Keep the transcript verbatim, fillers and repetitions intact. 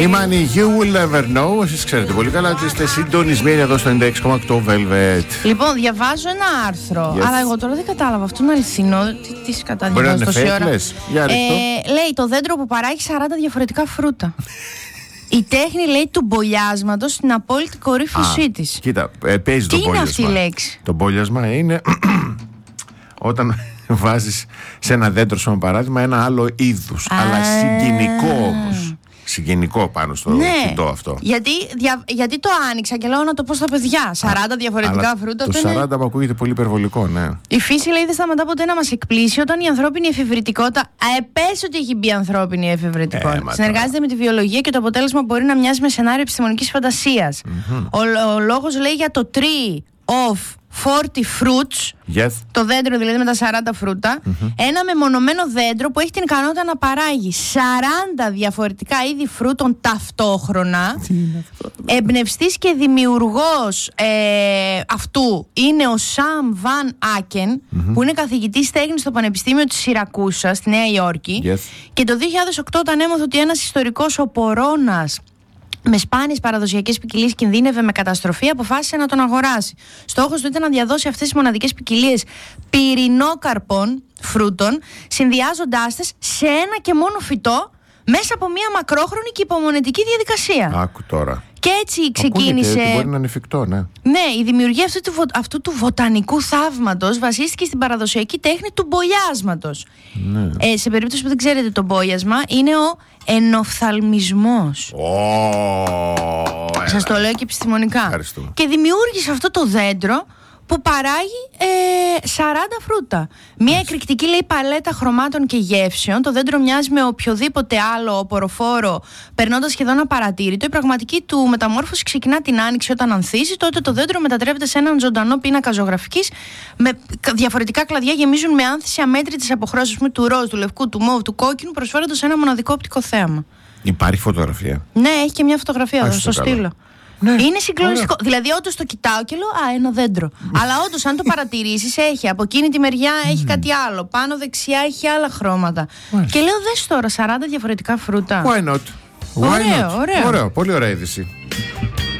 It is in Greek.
Η Μάνη, you will never know. Εσείς ξέρετε πολύ καλά ότι είστε συντονισμένοι εδώ στο ενενήντα έξι κόμμα οκτώ Velvet. Λοιπόν, διαβάζω ένα άρθρο. Yes. Αλλά εγώ τώρα δεν κατάλαβα. Αυτό είναι αληθινό. Τι, τι κατά διαβάζω τόση ώρα. Για ε, λέει το δέντρο που παράγει σαράντα διαφορετικά φρούτα. Η τέχνη, λέει, του μπολιάσματος στην απόλυτη κορύφωσή της. Κοίτα, ε, παίζει τι το μπόλιασμα. Τι είναι αυτή η λέξη? Το μπόλιασμα είναι όταν βάζεις σε ένα δέντρο, σαν παράδειγμα, ένα άλλο είδους. Αλλά συγκινικό όμως. Συγκινικό πάνω στο ναι. φυτό αυτό. Γιατί, δια, γιατί το άνοιξα και λέω να το πω στα παιδιά. σαράντα διαφορετικά αλλά φρούτα. Το σαράντα είναι... μου ακούγεται πολύ υπερβολικό, ναι. Η φύση, λέει, δεν σταματά ποτέ να μας εκπλήσει όταν η ανθρώπινη εφηβρητικότητα. Α, πες ότι έχει μπει ανθρώπινη εφηβρητικότητα. Ε, συνεργάζεται με τη βιολογία και το αποτέλεσμα μπορεί να μοιάζει με σενάριο επιστημονικής φαντασίας. Mm-hmm. Ο, ο λόγος, λέει, για το tree of σαράντα fruits, yes. το δέντρο δηλαδή με τα σαράντα φρούτα, mm-hmm. ένα μεμονωμένο δέντρο που έχει την ικανότητα να παράγει σαράντα διαφορετικά είδη φρούτων ταυτόχρονα. Εμπνευστής και δημιουργός ε, αυτού είναι ο Σαμ Βαν Άκεν, mm-hmm. που είναι καθηγητής τέχνης στο Πανεπιστήμιο της Σιρακούσα στη Νέα Υόρκη. Yes. Και το δύο χιλιάδες οκτώ, όταν έμαθε ότι ένας ιστορικός, ο Πορώνας, με σπάνιες παραδοσιακές ποικιλίες κινδύνευε με καταστροφή, αποφάσισε να τον αγοράσει. Στόχος του ήταν να διαδώσει αυτές τις μοναδικές ποικιλίες πυρηνόκαρπων φρούτων, συνδυάζοντάς τις σε ένα και μόνο φυτό μέσα από μια μακρόχρονη και υπομονετική διαδικασία. Άκου τώρα. Και έτσι ξεκίνησε. Ακούγεται, μπορεί να είναι εφικτό, ναι. Ναι, η δημιουργία αυτού του, αυτού του βοτανικού θαύματος βασίστηκε στην παραδοσιακή τέχνη του μπολιάσματος. Ναι. Ε, σε περίπτωση που δεν ξέρετε, το μπόλιασμα είναι ο ενοφθαλμισμός. Oh, Σας το λέω και επιστημονικά. Ευχαριστούμε. Και δημιούργησε αυτό το δέντρο που παράγει ε, σαράντα φρούτα. Μια εκρηκτική, λέει, παλέτα χρωμάτων και γεύσεων. Το δέντρο μοιάζει με οποιοδήποτε άλλο οποροφόρο, περνώντας σχεδόν απαρατήρητο. Η πραγματική του μεταμόρφωση ξεκινά την άνοιξη όταν ανθίζει. Τότε το δέντρο μετατρέπεται σε έναν ζωντανό πίνακα ζωγραφικής. Με διαφορετικά κλαδιά γεμίζουν με άνθηση αμέτρητες αποχρώσεις του ροζ, του λευκού, του μόβ, του κόκκινου, προσφέροντας ένα μοναδικό οπτικό θέαμα. Υπάρχει φωτογραφία? Ναι, έχει και μια φωτογραφία, θα στο στείλω. Ναι. Είναι συγκλονιστικό. Δηλαδή, όντως το κοιτάω και λέω, α, ένα δέντρο. Αλλά όντως, αν το παρατηρήσεις, έχει από εκείνη τη μεριά έχει κάτι άλλο. Πάνω δεξιά έχει άλλα χρώματα. Και λέω, δες τώρα, σαράντα διαφορετικά φρούτα. Why not? Why Ωραίο, not? ωραίο. Ωραίο, πολύ ωραία είδηση.